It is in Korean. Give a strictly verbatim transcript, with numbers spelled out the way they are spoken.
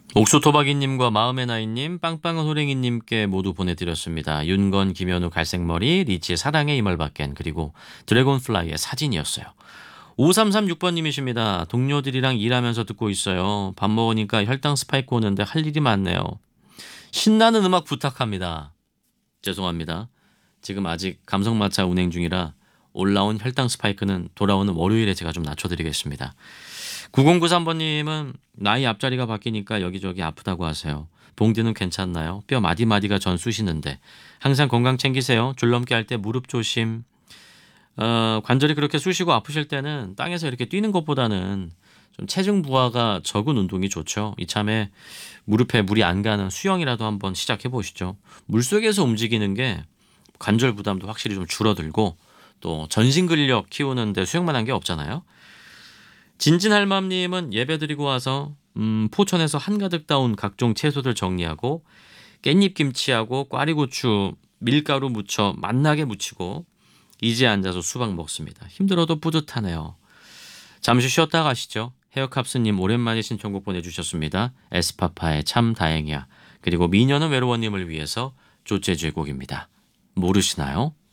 옥수토박이님과 마음의 나이님, 빵빵한 호랭이님께 모두 보내드렸습니다. 윤건, 김현우, 갈색머리, 리치의 사랑의 이멀밖엔, 그리고 드래곤플라이의 사진이었어요. 오삼삼육 번님이십니다. 동료들이랑 일하면서 듣고 있어요. 밥 먹으니까 혈당 스파이크 오는데 할 일이 많네요. 신나는 음악 부탁합니다. 죄송합니다. 지금 아직 감성마차 운행 중이라 올라온 혈당 스파이크는 돌아오는 월요일에 제가 좀 낮춰드리겠습니다. 구공구삼 번님은 나이 앞자리가 바뀌니까 여기저기 아프다고 하세요. 봉디는 괜찮나요? 뼈 마디마디가 전 쑤시는데 항상 건강 챙기세요. 줄넘기 할 때 무릎 조심. 어, 관절이 그렇게 쑤시고 아프실 때는 땅에서 이렇게 뛰는 것보다는 좀 체중 부하가 적은 운동이 좋죠. 이참에 무릎에 물이 안 가는 수영이라도 한번 시작해 보시죠. 물속에서 움직이는 게 관절 부담도 확실히 좀 줄어들고 또 전신 근력 키우는데 수영만 한 게 없잖아요. 진진할맘님은 예배드리고 와서 음, 포천에서 한가득 따온 각종 채소들 정리하고 깻잎김치하고 꽈리고추 밀가루 묻혀 맛나게 무치고 이제 앉아서 수박 먹습니다. 힘들어도 뿌듯하네요. 잠시 쉬었다 가시죠. 헤어캅스님 오랜만에 신청곡 보내주셨습니다. 에스파파의 참 다행이야. 그리고 미녀는 외로워님을 위해서 조재주의 곡입니다. 모르시나요?